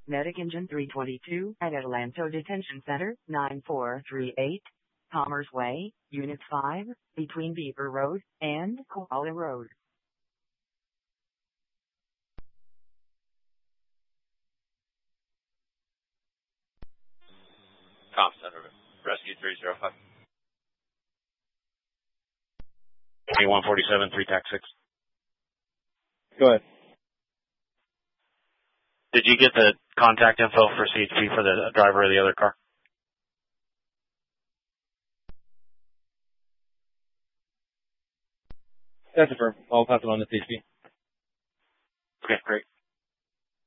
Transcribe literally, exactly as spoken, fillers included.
Medic Engine three twenty-two at Adelanto Detention Center, nine four three eight, Commerce Way, Unit five, between Beaver Road and Koala Road. Com Center, Rescue three zero five. one forty-seven, three tax six. Go ahead. Did you get the contact info for C H P for the driver of the other car? That's affirmed. I'll pass it on to C H P. Okay, great.